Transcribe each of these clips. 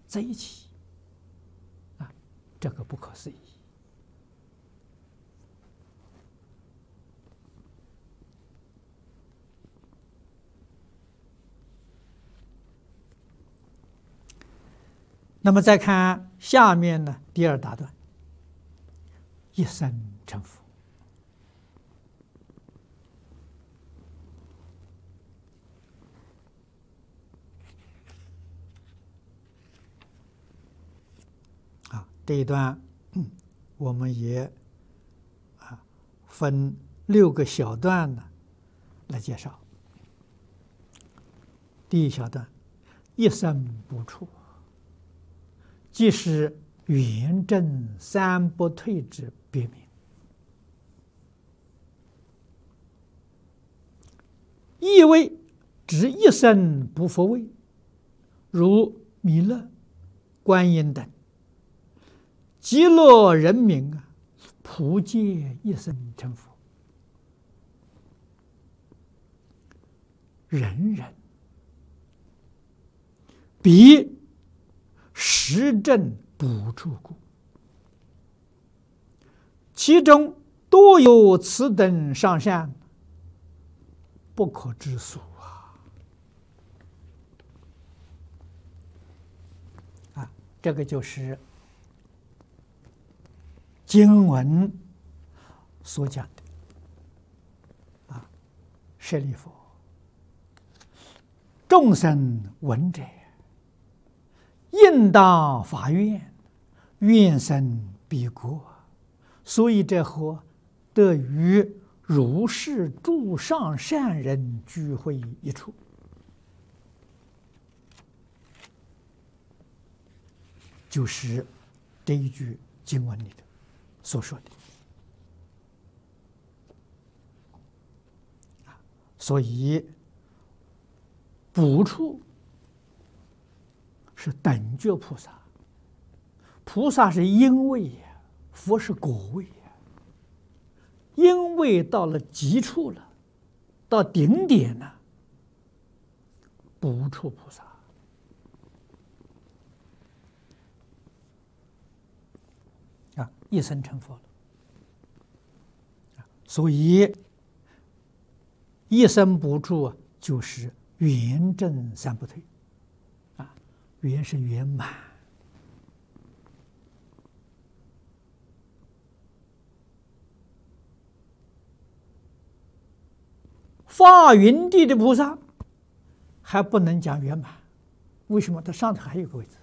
在一起，这个不可思议。那么再看下面呢，第二大段，一生成佛。这一段我们也分6个小段呢来介绍。第一小段，一生不处，即是圆正三不退之别名。意为指一生不复位，如弥勒、观音等极乐人民普皆一生成佛，人人彼实证不处故，其中多有此等上善，不可知数这个就是经文所讲的舍利弗，众生闻者，应当发愿，愿生彼国，所以这后得与如是诸上善人聚会一处。就是这一句经文里的所说的。所以补处是等觉菩萨，菩萨是因位，佛是果位。因为到了极处了，到顶点了，补处菩萨一生成佛了。所以一生补处就是圆正三不退圆是圆满，发云地的菩萨还不能讲圆满，为什么？它上头还有个位置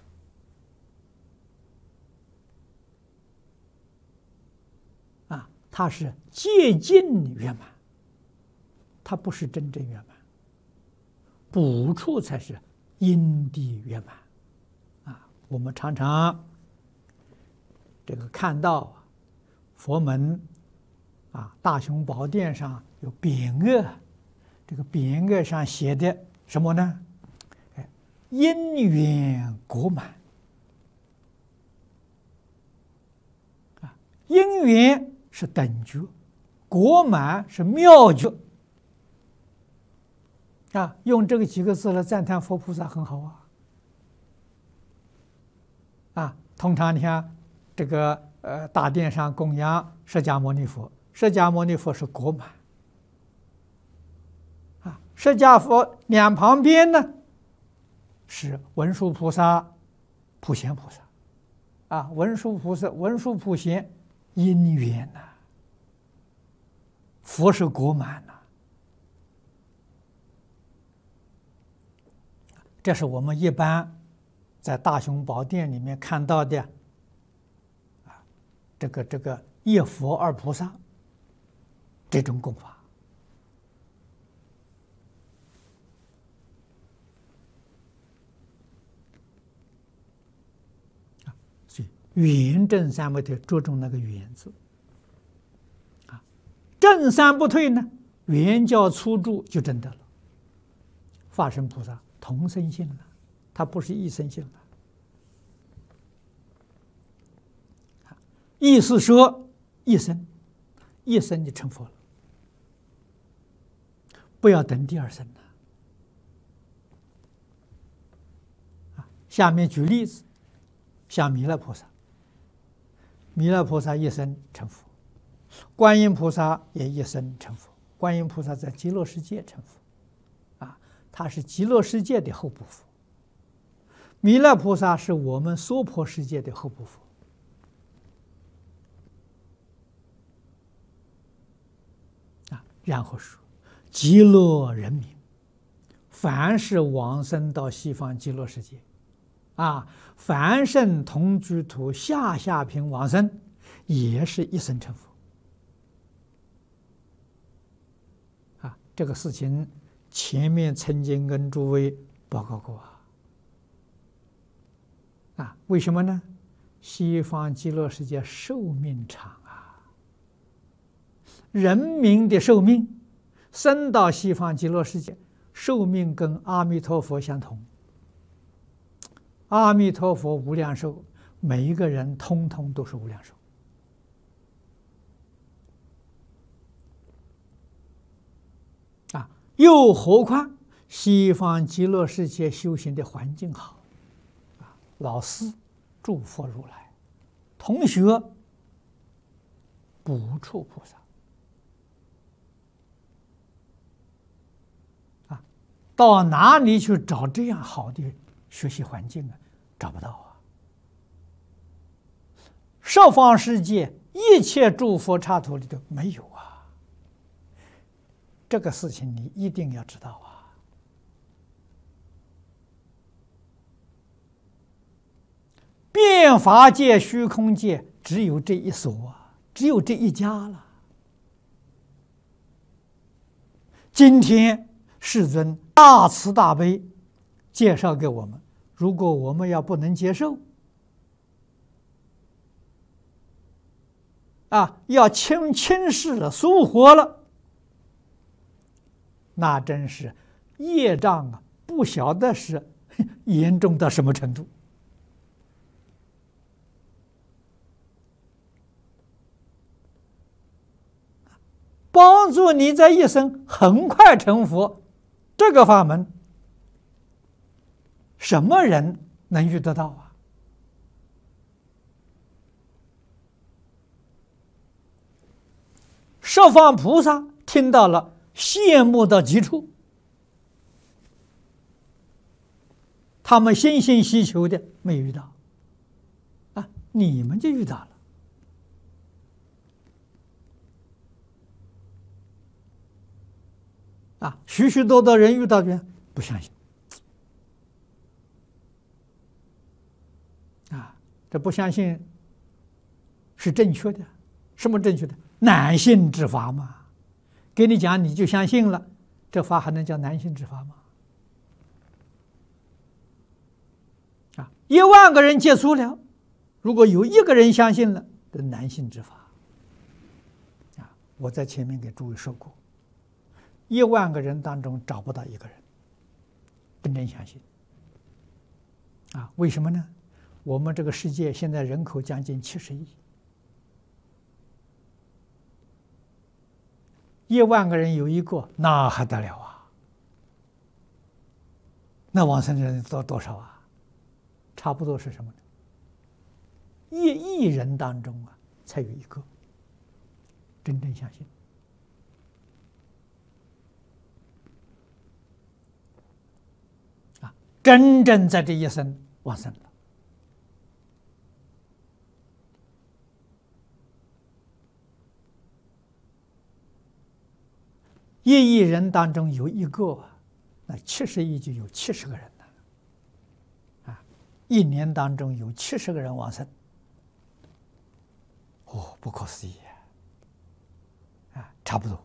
它是接近圆满，它不是真正圆满。补处才是因地圆满我们常常这个看到佛门大雄宝殿上有匾额，这个匾额上写的什么呢？因缘果满因缘是等觉，果满是妙觉用这个几个字来赞叹佛菩萨很好通常你看这个大殿上供养释迦牟尼佛，释迦牟尼佛是果满释迦佛两旁边呢是文殊菩萨、普贤菩萨文殊菩萨、文殊普贤因缘佛是果满这是我们一般在大雄宝殿里面看到的这个一佛二菩萨这种供法所以圆正三不退着重那个圆字正三不退呢，圆教初住就证得了。法身菩萨同生性了，他不是一生性了。意思说一生就成佛了，不要等第二生了。下面举例子， 像弥勒菩萨，弥勒菩萨一生成佛，观音菩萨也一生成佛。观音菩萨在极乐世界成佛，他是极乐世界的后部佛。弥勒菩萨是我们娑婆世界的后部佛。然后说，极乐人民，凡是往生到西方极乐世界，凡圣同居土下品往生，也是一生成佛。这个事情前面曾经跟诸位报告过为什么呢？西方极乐世界寿命长人民的寿命生到西方极乐世界，寿命跟阿弥陀佛相同。阿弥陀佛无量寿，每一个人通通都是无量寿。又何况西方极乐世界修行的环境好，老师诸佛如来，同学不处菩萨，到哪里去找这样好的学习环境找不到十方世界一切诸佛刹土里头没有这个事情你一定要知道变法界、虚空界只有这一所只有这一家了。今天世尊大慈大悲介绍给我们，如果我们要不能接受要轻视了、疏忽了，那真是业障不晓得是严重到什么程度。帮助你在一生很快成佛，这个法门什么人能遇得到十方菩萨听到了，羡慕到极处，他们心心希求的没遇到你们就遇到了许许多多人遇到的不相信这不相信是正确的。什么正确的？难信之法嘛。给你讲你就相信了，这法还能叫难信之法吗？1万个人接触了，如果有1个人相信了，这难信之法我在前面给诸位说过，1万个人当中找不到1个人真正相信为什么呢？我们这个世界现在人口将近70亿，1万个人有1个，那还得了那往生的人多少差不多是什么呢？1亿人当中才有1个真正相信真正在这一生往生了。1亿人当中有1个，那70亿就有70个人了1年当中有70个人往生，不可思议差不多。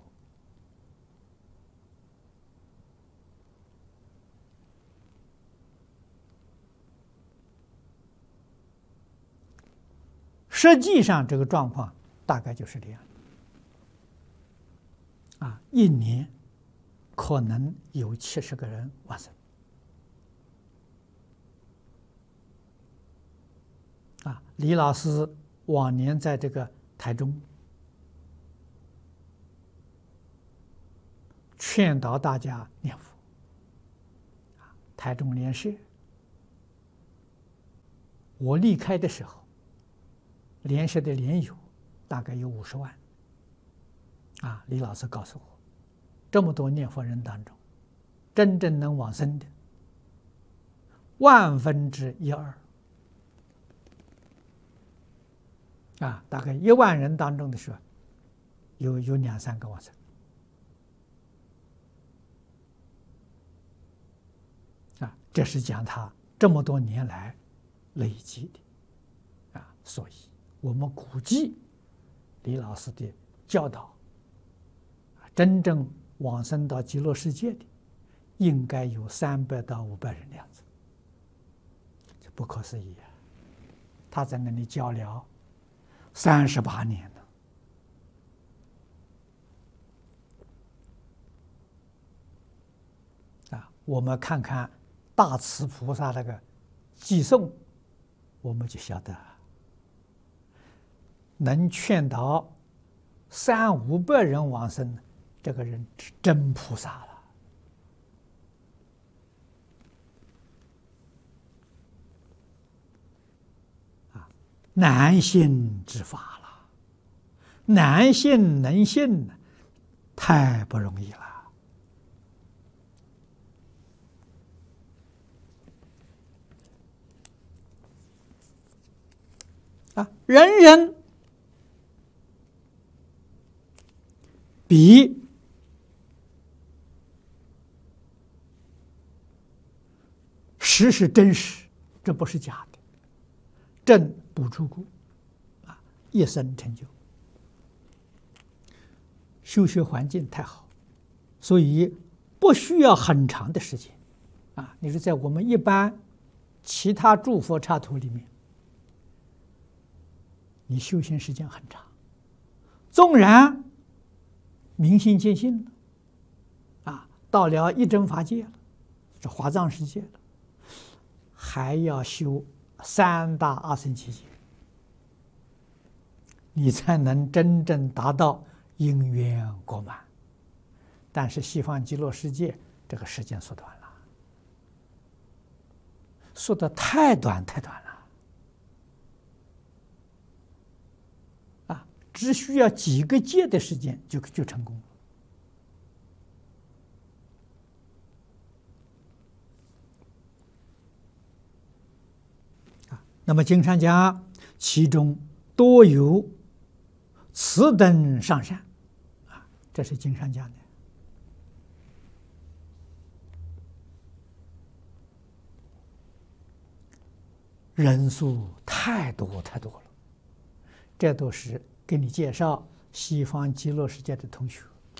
实际上这个状况大概就是这样1年可能有70个人往生李老师往年在这个台中劝导大家念佛台中莲社我离开的时候，莲社的莲友大概有50万。李老师告诉我，这么多念佛人当中，真正能往生的1/1000-1/2。大概1万人当中的时候，有2、3个往生。这是讲他这么多年来累积的，所以我们估计李老师的教导，真正往生到极乐世界的，应该有300到500人的样子。这不可思议啊！他在那里教了38年了。我们看看大慈菩萨那个偈颂，我们就晓得，能劝导300、500人往生，这个人是真菩萨了。难信之法了，难信能信，太不容易了。人人比实是真实，这不是假的。正不出故，一生成就。修学环境太好，所以不需要很长的时间。你说在我们一般其他诸佛刹土里面，你修行时间很长，纵然明心见性了，到了一真法界了，这华藏世界了，还要修3大阿僧祇劫，你才能真正达到因缘果满。但是西方极乐世界这个时间缩短了，缩得太短太短了。只需要几个劫的时间就成功了。那么经上讲，其中多有此等上善，这是经上讲的。人数太多太多了，这都是给你介绍西方极乐世界的同学，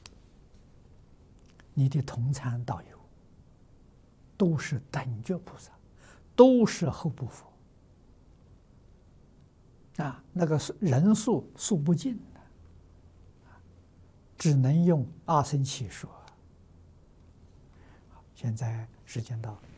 你的同参道友都是等觉菩萨，都是后部佛那个人数数不尽的，只能用阿僧祇说。现在时间到了。